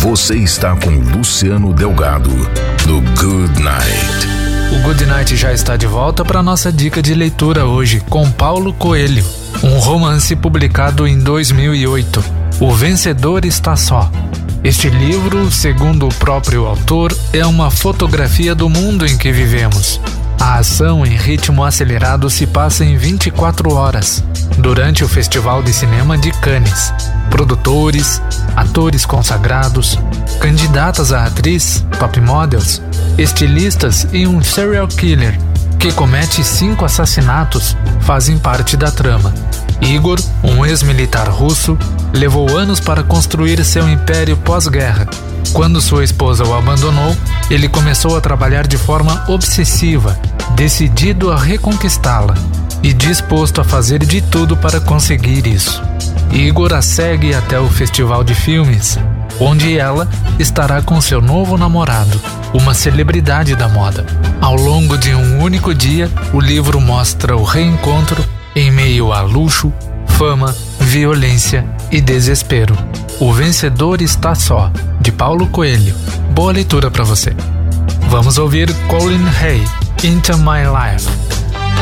Você está com Luciano Delgado, do Good Night. O Good Night já está de volta para nossa dica de leitura hoje, com Paulo Coelho, um romance publicado em 2008, O Vencedor Está Só. Este livro, segundo o próprio autor, é uma fotografia do mundo em que vivemos. A ação em ritmo acelerado se passa em 24 horas, durante o Festival de Cinema de Cannes. Produtores, atores consagrados, candidatas a atriz, top models, estilistas e um serial killer que comete 5 assassinatos fazem parte da trama. Igor, um ex-militar russo, levou anos para construir seu império pós-guerra. Quando sua esposa o abandonou, ele começou a trabalhar de forma obsessiva, decidido a reconquistá-la e disposto a fazer de tudo para conseguir isso. Igor a segue até o Festival de Filmes, onde ela estará com seu novo namorado, uma celebridade da moda. Ao longo de um único dia, o livro mostra o reencontro em meio a luxo, fama, violência e desespero. O Vencedor Está Só, de Paulo Coelho. Boa leitura para você. Vamos ouvir Colin Hay, Into My Life.